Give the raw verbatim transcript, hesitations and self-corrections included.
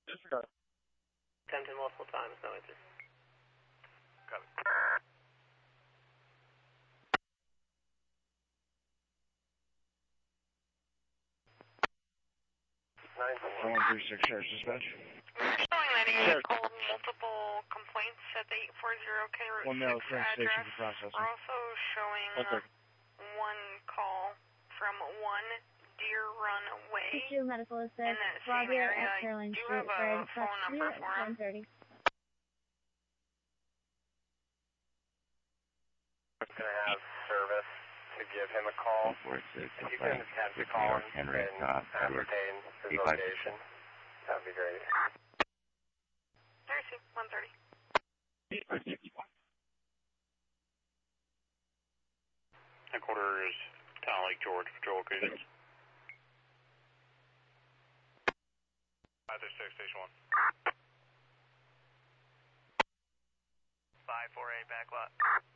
Disregard. Attempted multiple times, no answer. Got it. one three six, Sheriff Dispatch. We're showing that he called multiple complaints at the eight four zero K Route One mail six current address. station for processing. We're also showing uh, one call from one Deer Run Way Issue medical in assist, that same Roger area. at Caroline Do you Street, have a Fred, phone number for him? ten thirty. I'm going to have service to give him a call. If you can attempt to call him and ascertain his location, that would be great. Thursday, one thirty. Headquarters, Town Lake George, patrol locations. five three six, station one. five four eight, backlot.